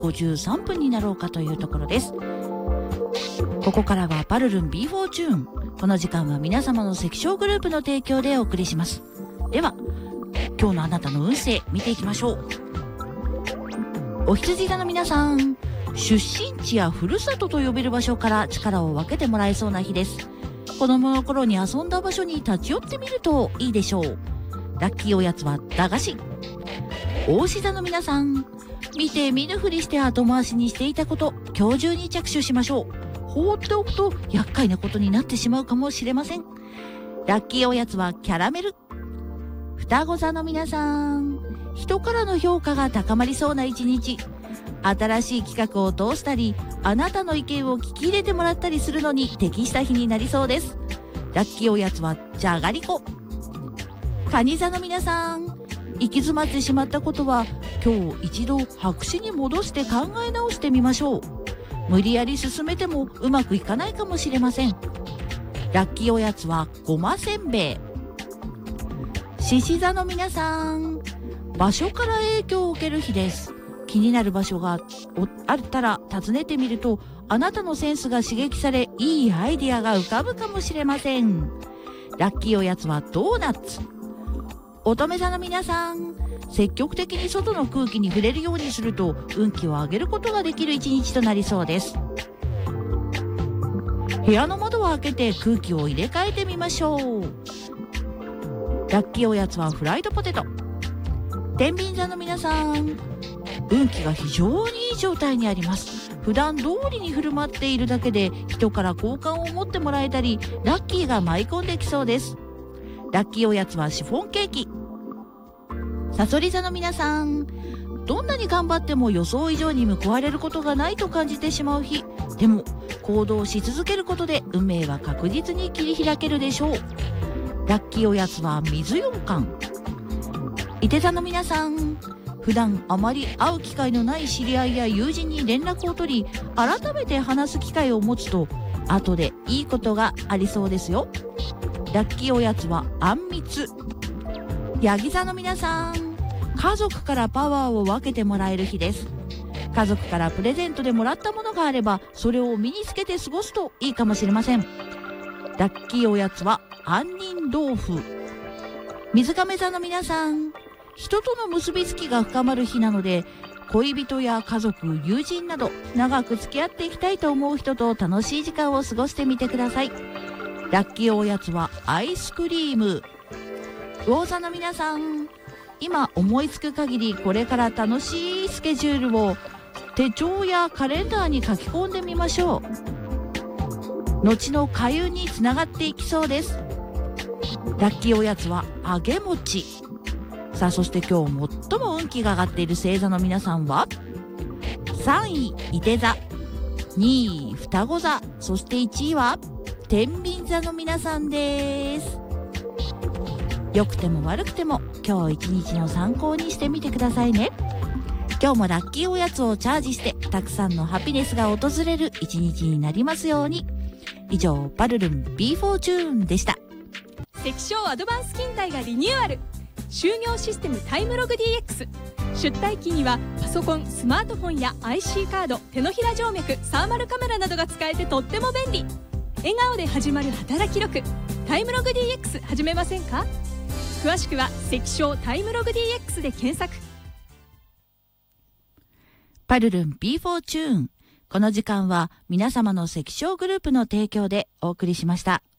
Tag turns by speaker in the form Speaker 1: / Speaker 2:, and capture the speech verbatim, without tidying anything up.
Speaker 1: ごじゅうさんぷんになろうかというところです。ここからはパルルン B フォーチューン。この時間は皆様の関所グループの提供でお送りします。では今日のあなたの運勢見ていきましょう。お羊座の皆さん、出身地やふるさとと呼べる場所から力を分けてもらえそうな日です。子供の頃に遊んだ場所に立ち寄ってみるといいでしょう。ラッキーおやつは駄菓子。牡牛座の皆さん、見て見ぬふりして後回しにしていたこと、今日中に着手しましょう。放っておくと厄介なことになってしまうかもしれません。ラッキーおやつはキャラメル。双子座の皆さん、人からの評価が高まりそうな一日。新しい企画を通したり、あなたの意見を聞き入れてもらったりするのに適した日になりそうです。ラッキーおやつはじゃがりこ。蟹座の皆さん、行き詰まってしまったことは今日一度白紙に戻して考え直してみましょう。無理やり進めてもうまくいかないかもしれません。ラッキーおやつはごませんべい。獅子座の皆さん、場所から影響を受ける日です。気になる場所があったら訪ねてみると、あなたのセンスが刺激され、いいアイディアが浮かぶかもしれません。ラッキーおやつはドーナツ。乙女座の皆さん、積極的に外の空気に触れるようにすると運気を上げることができる一日となりそうです。部屋の窓を開けて空気を入れ替えてみましょう。ラッキーおやつはフライドポテト。天秤座の皆さん、運気が非常にいい状態にあります。普段通りに振る舞っているだけで人から好感を持ってもらえたり、ラッキーが舞い込んできそうです。ラッキーおやつはシフォンケーキ。さそり座の皆さん、どんなに頑張っても予想以上に報われることがないと感じてしまう日。でも行動し続けることで運命は確実に切り開けるでしょう。ラッキーおやつは水ようかん。いて座の皆さん、普段あまり会う機会のない知り合いや友人に連絡を取り、改めて話す機会を持つと後でいいことがありそうですよ。ラッキーおやつはあんみつ。ヤギ座の皆さん、家族からパワーを分けてもらえる日です。家族からプレゼントでもらったものがあれば、それを身につけて過ごすといいかもしれません。ラッキーおやつは杏仁豆腐。水亀座の皆さん、人との結びつきが深まる日なので、恋人や家族、友人など長く付き合っていきたいと思う人と楽しい時間を過ごしてみてください。ラッキーおやつはアイスクリーム。魚座の皆さん、今思いつく限りこれから楽しいスケジュールを手帳やカレンダーに書き込んでみましょう。後の開運につながっていきそうです。ラッキーおやつは揚げ餅。さあ、そして今日最も運気が上がっている星座の皆さんはさんいいて座、にい双子座、そしていちいは天秤座の皆さんです。良くても悪くても今日一日の参考にしてみてくださいね。今日もラッキーおやつをチャージしてたくさんのハピネスが訪れる一日になりますように。以上、パルルン B フォーチューンでした。
Speaker 2: 関所アドバンス勤怠がリニューアル。就業システムタイムログ ディーエックス。 出退期にはパソコン、スマートフォンや アイシー カード、手のひら静脈、サーマルカメラなどが使えてとっても便利。笑顔で始まる働き力、タイムログ ディーエックス 始めませんか？詳しくは関所タイムログ ディーエックス で検索。
Speaker 1: パルルン B フォーチューン。この時間は皆様の関所グループの提供でお送りしました。